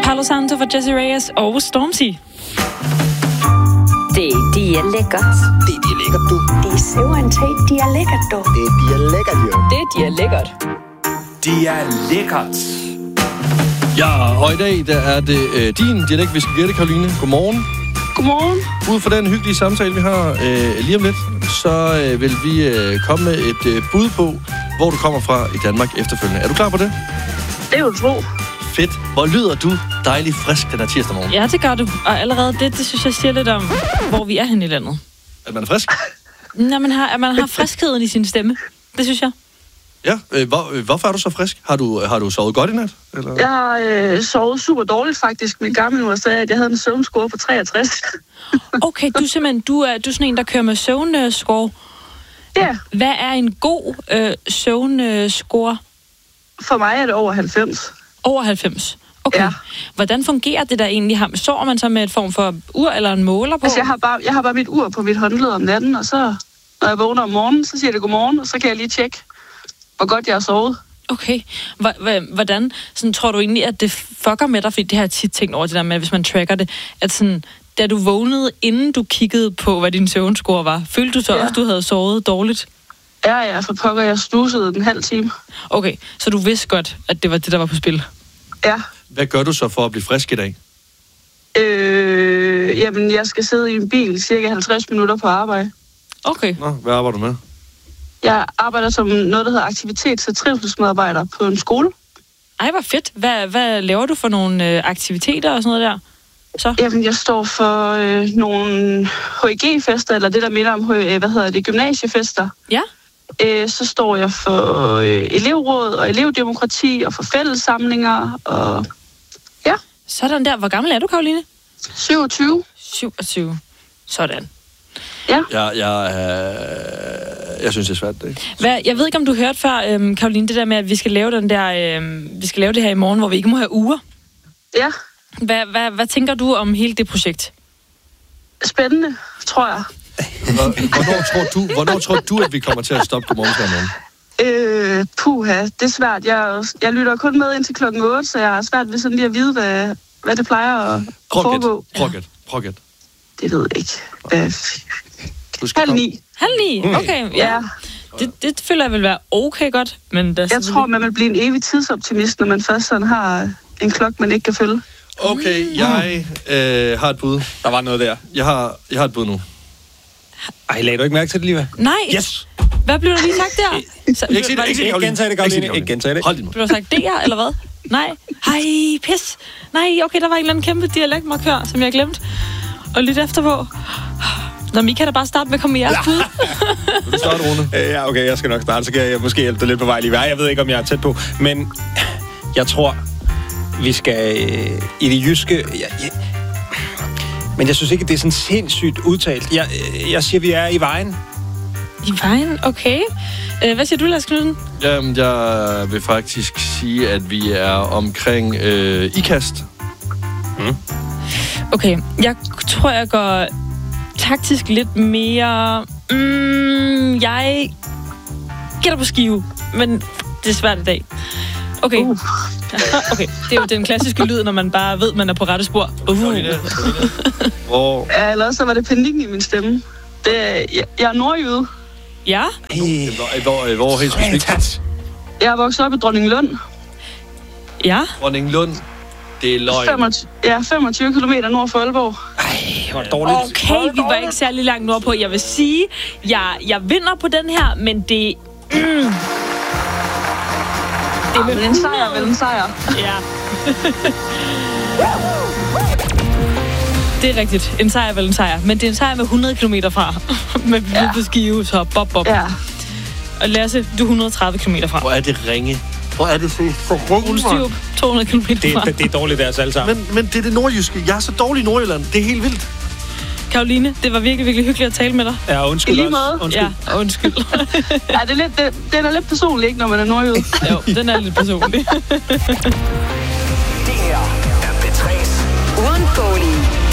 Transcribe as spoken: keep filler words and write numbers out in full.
Palo Santo for Jessie Reyes og Stormzy. Det, de er lækkert. Det, de er lækkert, du. Det er Seven Tate, de er lækkert, du. Det, de er lækkert, jo. Det, de er lækkert. De er lækkert. Ja, og i dag der er det øh, din dialekt, vi skal gætte, Karoline. Godmorgen. Godmorgen. Ud fra den hyggelige samtale, vi har øh, lige om lidt, så øh, vil vi øh, komme med et øh, bud på, hvor du kommer fra i Danmark efterfølgende. Er du klar på det? Det er jo tro. Fedt. Hvor lyder du dejligt frisk den her tirsdag morgen? Ja, det gør du. Og allerede det, det synes jeg siger lidt om, hvor vi er henne i landet. At man er frisk? Når man har, at man har friskheden i sin stemme. Det synes jeg. Ja, øh, hvor, øh, hvorfor er du så frisk? Har du, har du sovet godt i nat? Eller? Jeg har øh, sovet super dårligt faktisk. Min gamle mor sagde, at jeg havde en søvnscore på treogtres. Okay, du er simpelthen du er, du er sådan en, der kører med søvnscore. Ja. Hvad er en god øh, søvnscore? For mig er det over halvfems. Over halvfems? Okay. Ja. Hvordan fungerer det der egentlig? Sover man så med et form for ur eller en måler på? Altså, jeg har, bare, jeg har bare mit ur på mit håndled om natten, og så, når jeg vågner om morgenen, så siger det godmorgen, og så kan jeg lige tjekke, hvor godt jeg har sovet. Okay. Hvordan sådan, tror du egentlig, at det fucker med dig? Fordi det har jeg tit tænkt over det der med, hvis man tracker det, at sådan, da du vågnede, inden du kiggede på, hvad din søvnscore var, følte du så ja. også, du havde sovet dårligt? Ja, ja, for pokker, jeg slusede en halv time. Okay, så du vidste godt, at det var det, der var på spil? Ja. Hvad gør du så for at blive frisk i dag? Øh, jamen, jeg skal sidde i en bil cirka halvtreds minutter på arbejde. Okay. Nå, hvad arbejder du med? Jeg arbejder som noget, der hedder aktivitets- og trivselsmedarbejder på en skole. Ej, hvor fedt. Hvad, hvad laver du for nogle øh, aktiviteter og sådan noget der? Så? Jamen, jeg står for øh, nogle H I G-fester, eller det, der minder om, øh, hvad hedder det, gymnasiefester. Ja. Øh, så står jeg for øh, elevråd og elevdemokrati og for fællessamlinger og ja. Sådan der. Hvor gammel er du, Karoline? syvogtyve. syvogtyve. Sådan. Ja. Jeg, jeg, øh, jeg synes, det er svært, det. Hvad, jeg ved ikke, om du hørte før, øhm, Karoline, det der med, at vi skal lave den der, øhm, vi skal lave det her i morgen, hvor vi ikke må have uger. Ja. Hvad, hvad, hvad tænker du om hele det projekt? Spændende, tror jeg. Hvornår tror du, hvornår tror du, at vi kommer til at stoppe Godmorgen hver morgen? Øh, puha, det er svært. Jeg, jeg lytter kun med indtil klokken otte, så jeg har svært ved sådan lige at vide, hvad, hvad det plejer at, at foregå. Prøv gæt, prøv gæt. Det ved jeg ikke. Øh, halv ni. Halv ni? Okay, ja. Ja. Det, det føler jeg vil være okay godt, men... Der Jeg tror, man vil blive en evig tidsoptimist, når man først sådan har en klokke, man ikke kan følge. Okay, jeg øh, har et bud. Der var noget der. Jeg har, jeg har et bud nu. Ej, lagde du ikke mærke til det, Liva? Nej. Yes! Hvad blev der lige sagt der? Så, Ikke sig det, ikke sig det, Ikke gentage det, Karoline. Ikke gentage det. Hold din mund. blev der sagt det her, eller hvad? Nej. Hej, pis. Nej, okay, der var en eller anden kæmpe dialektmarkør, som jeg glemte at lytte efter på. Nå, I kan da bare starte med at komme med jeres bud. Vil du starte, Rune? Øh, ja, okay, jeg skal nok starte, så kan jeg måske hjælpe dig lidt på vej, Liva. Jeg ved ikke, om jeg er tæt på, men jeg tror, vi skal øh, i det jyske... Ja, ja. Men jeg synes ikke, det er sådan sindssygt udtalt. Jeg, øh, jeg siger, vi er i vejen. I vejen? Okay. Øh, hvad siger du, Lars Knudsen? Jamen, jeg vil faktisk sige, at vi er omkring øh, ikast. Mm. Okay, jeg tror, jeg går taktisk lidt mere... Mm, jeg gætter på skive, men det er svært i dag. Okay. Uh. Okay, det er jo den klassiske lyd, når man bare ved, man er på rette spor. Uh. Hvor... Ja, eller så var det panikken i min stemme. Det, jeg, jeg er nordjyde. Ja? Hvor, hvor, hvor helt specifikt? Jeg er vokset op i Dronninglund. Ja? Dronninglund. Det er løgn. femogtyve, ja, femogtyve kilometer nord for Aalborg. Ej, hvor dårligt. Okay, vi var ikke særlig langt nordpå. Jeg vil sige, jeg, jeg vinder på den her, men det... Mm, Det er vel en sejr, vel en sejr. ja. Det er rigtigt. En sejr er vel en sejr. Men det er en sejr med hundrede kilometer fra. Med ja. på Skive, så bop, bop. Ja. Og Lasse, du er et hundrede og tredive kilometer fra. Hvor er det ringe? Hvor er det så Ole to hundrede kilometer fra. Det, det er dårligt deres alle sammen. Men, men det er det nordjyske. Jeg er så dårlig i Nordjylland. Det er helt vildt. Karoline, det var virkelig, virkelig hyggeligt at tale med dig. Ja, undskyld I lige også. måde. Undskyld. Ja, undskyld. Ja, det er lidt, det, den er lidt personlig, ikke, når man er nordjyde. Jo, den er lidt personlig. Det her er P tre's Uundgåelige